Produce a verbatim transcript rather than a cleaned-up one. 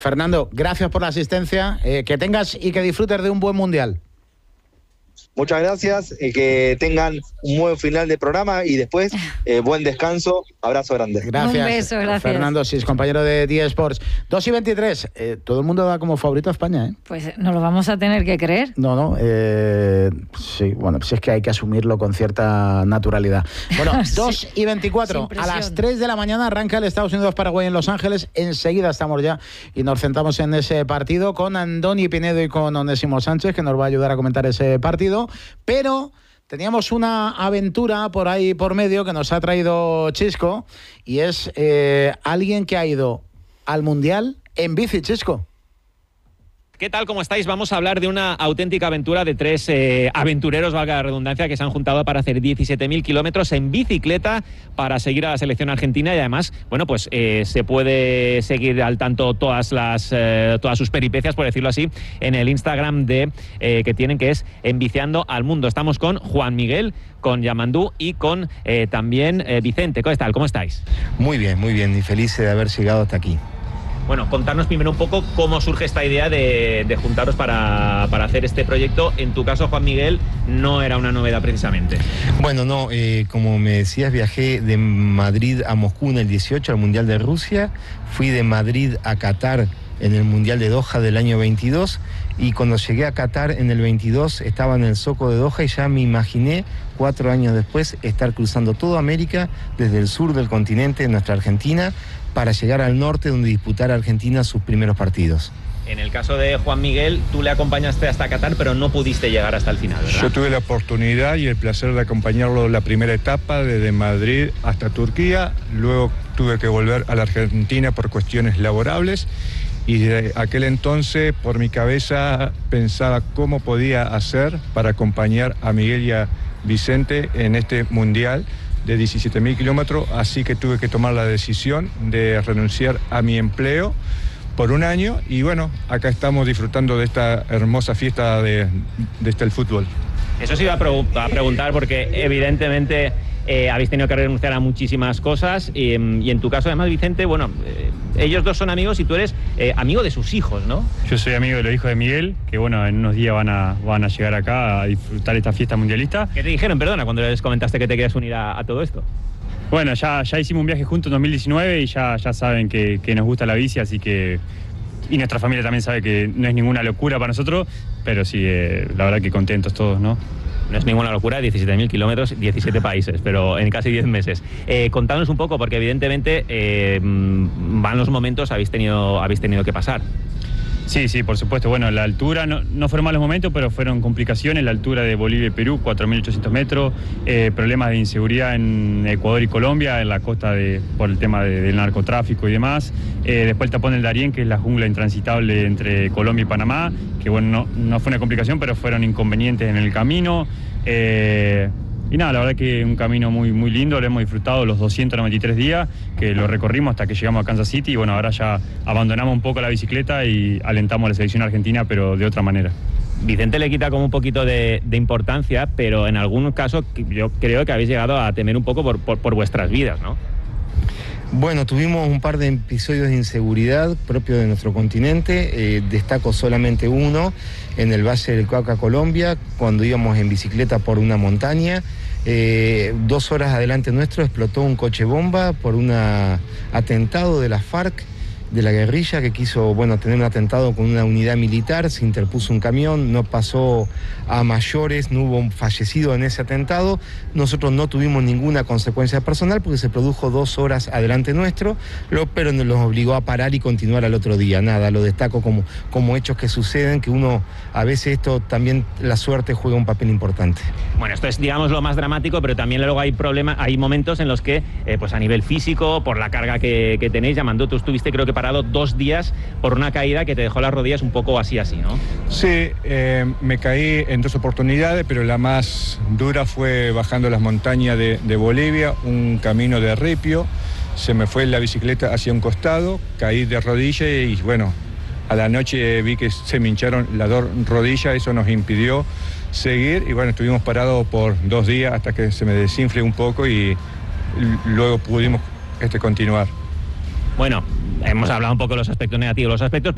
Fernando, gracias por la asistencia, eh, que tengas y que disfrutes de un buen mundial. Muchas gracias, eh, que tengan un buen final de programa y después eh, buen descanso. Abrazo grande. Gracias. Un beso, gracias. Fernando Sis, compañero de D Sports. dos y veintitrés, eh, todo el mundo da como favorito a España, ¿eh? Pues nos lo vamos a tener que creer. No, no, eh, sí, bueno, pues es que hay que asumirlo con cierta naturalidad. Bueno, Sí, dos y veinticuatro, a las tres de la mañana arranca el Estados Unidos-Paraguay en Los Ángeles. Enseguida estamos ya y nos centramos en ese partido con Andoni Pinedo y con Onésimo Sánchez, que nos va a ayudar a comentar ese partido. Pero teníamos una aventura por ahí por medio que nos ha traído Chisco, y es eh, alguien que ha ido al Mundial en bici. Chisco. ¿Qué tal? ¿Cómo estáis? Vamos a hablar de una auténtica aventura de tres eh, aventureros, valga la redundancia, que se han juntado para hacer diecisiete mil kilómetros en bicicleta para seguir a la selección argentina, y además, bueno, pues eh, se puede seguir al tanto todas las eh, todas sus peripecias, por decirlo así, en el Instagram de eh, que tienen, que es Enviciando al Mundo. Estamos con Juan Miguel, con Yamandú y con eh, también eh, Vicente. ¿Qué tal? ¿Cómo estáis? Muy bien, muy bien, y feliz de haber llegado hasta aquí. Bueno, contarnos primero un poco cómo surge esta idea de, de juntaros para, para hacer este proyecto. En tu caso, Juan Miguel, no era una novedad precisamente. Bueno, no, eh, como me decías, viajé de Madrid a Moscú en el dieciocho al Mundial de Rusia, fui de Madrid a Qatar en el Mundial de Doha del año veintidós, y cuando llegué a Qatar en el veintidós estaba en el Zoco de Doha y ya me imaginé cuatro años después estar cruzando toda América desde el sur del continente, nuestra Argentina, para llegar al norte donde disputara Argentina sus primeros partidos. En el caso de Juan Miguel, tú le acompañaste hasta Qatar, pero no pudiste llegar hasta el final, ¿verdad? Yo tuve la oportunidad y el placer de acompañarlo en la primera etapa, desde Madrid hasta Turquía. Luego tuve que volver a la Argentina por cuestiones laborables, y de aquel entonces, por mi cabeza, pensaba cómo podía hacer para acompañar a Miguel y a Vicente en este mundial de diecisiete mil kilómetros, así que tuve que tomar la decisión de renunciar a mi empleo por un año, y bueno, acá estamos disfrutando de esta hermosa fiesta de, de este el fútbol. Eso sí iba a, pre- a preguntar, porque evidentemente eh, habéis tenido que renunciar a muchísimas cosas, y, y en tu caso además, Vicente, bueno, eh, ellos dos son amigos y tú eres eh, amigo de sus hijos, ¿no? Yo soy amigo de los hijos de Miguel, que bueno, en unos días van a, van a llegar acá a disfrutar esta fiesta mundialista. ¿Qué te dijeron, perdona, cuando les comentaste que te querías unir a, a todo esto? Bueno, ya, ya hicimos un viaje juntos en dos mil diecinueve y ya, ya saben que, que nos gusta la bici, así que... Y nuestra familia también sabe que no es ninguna locura para nosotros, pero sí, eh, la verdad que contentos todos, ¿no? No es ninguna locura, diecisiete mil kilómetros, diecisiete países, pero en casi diez meses. Eh, contadnos un poco, porque evidentemente eh, van los momentos, habéis tenido, habéis tenido que pasar. Sí, sí, por supuesto. Bueno, la altura no, no fueron malos momentos, pero fueron complicaciones. La altura de Bolivia y Perú, cuatro mil ochocientos metros, eh, problemas de inseguridad en Ecuador y Colombia, en la costa de, por el tema de, del narcotráfico y demás. Eh, después el tapón del Darién, que es la jungla intransitable entre Colombia y Panamá, que bueno, no, no fue una complicación, pero fueron inconvenientes en el camino. Eh, Y nada, la verdad que un camino muy, muy lindo, lo hemos disfrutado los doscientos noventa y tres días, que lo recorrimos hasta que llegamos a Kansas City, y bueno, ahora ya abandonamos un poco la bicicleta y alentamos a la selección argentina, pero de otra manera. Vicente le quita como un poquito de, de importancia, pero en algún caso yo creo que habéis llegado a temer un poco por, por, por vuestras vidas, ¿no? Bueno, tuvimos un par de episodios de inseguridad propios de nuestro continente. Eh, destaco solamente uno en el Valle del Cauca, Colombia, cuando íbamos en bicicleta por una montaña. Eh, dos horas adelante nuestro explotó un coche bomba por un atentado de las FARC, de la guerrilla, que quiso, bueno, tener un atentado con una unidad militar. Se interpuso un camión, no pasó a mayores, no hubo un fallecido en ese atentado. Nosotros no tuvimos ninguna consecuencia personal porque se produjo dos horas adelante nuestro, lo, pero nos obligó a parar y continuar al otro día. Nada, lo destaco como, como hechos que suceden, que uno, a veces esto también, la suerte juega un papel importante. Bueno, esto es, digamos, lo más dramático, pero también luego hay problemas, hay momentos en los que, eh, pues a nivel físico, por la carga que, que tenéis, Yamandú, tú estuviste, creo que parado dos días por una caída que te dejó las rodillas un poco así, así, ¿no? Sí, eh, me caí en dos oportunidades, pero la más dura fue bajando las montañas de, de Bolivia, un camino de ripio. Se me fue la bicicleta hacia un costado, caí de rodilla y bueno, a la noche vi que se me hincharon las dos rodillas, eso nos impidió seguir y bueno, estuvimos parados por dos días hasta que se me desinfle un poco y luego pudimos este, continuar. Bueno, hemos hablado un poco de los aspectos negativos, los aspectos